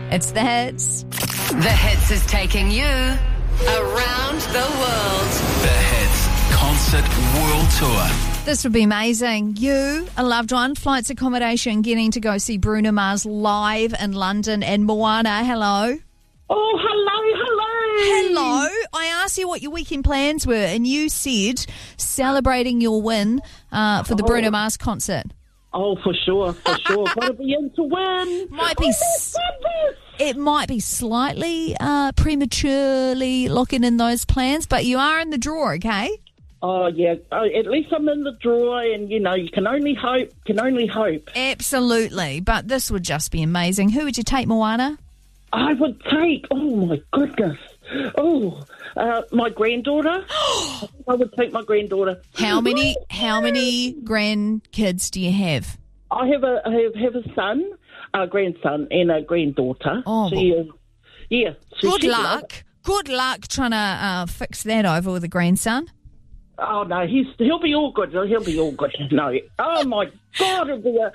It's The Hits. The Hits is taking you around the world. The Hits Concert World Tour. This would be amazing. You, a loved one, flights, accommodation, getting to go see Bruno Mars live in London, and Moana. Hello. Oh, hello. Hello. I asked you what your weekend plans were, and you said celebrating your win for the Bruno Mars concert. Oh, for sure. Got to be in to win. It might be slightly prematurely locking in those plans, but you are in the draw, okay? Oh, yeah. At least I'm in the draw, and, you can only hope. Absolutely. But this would just be amazing. Who would you take, Moana? I would take, oh, my goodness. Oh, my granddaughter. I would take my granddaughter. How many grandkids do you have? I have a son, a grandson, and a granddaughter. Oh, yeah. Good luck. Good luck trying to fix that over with a grandson. Oh, no, he'll be all good. No. Oh, my God.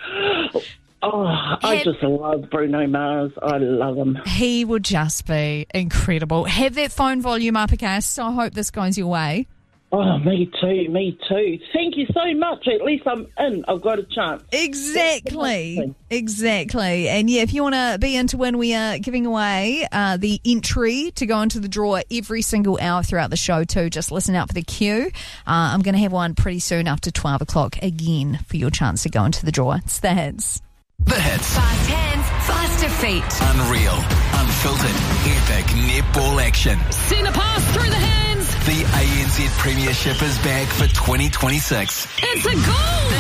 I just love Bruno Mars. I love him. He would just be incredible. Have that phone volume up, okay? So I hope this goes your way. Oh, me too. Thank you so much. At least I'm in. I've got a chance. Exactly. And yeah, if you want to be in to win, we are giving away the entry to go into the draw every single hour throughout the show too. Just listen out for the queue. I'm going to have one pretty soon after 12 o'clock again for your chance to go into the draw. It's The Hits. The Hits. Fast hands, faster feet. Unreal, unfiltered, epic netball action. Send a pass through the hands. The ANZ Premiership is back for 2026. It's a goal. The